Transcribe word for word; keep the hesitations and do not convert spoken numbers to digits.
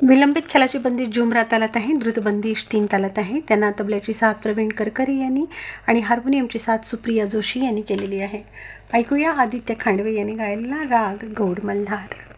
विलंबित ख्यालाची बंदी जुमरा तालात आहे, द्रुतबंदी तीन तालात आहे. त्यांना तबल्याची साथ प्रवीण करकरे यांनी आणि हार्मोनियमची साथ सुप्रिया जोशी यांनी केलेली आहे. ऐकूया आदित्य खांडवे यांनी गायलेला राग गौड मल्हार.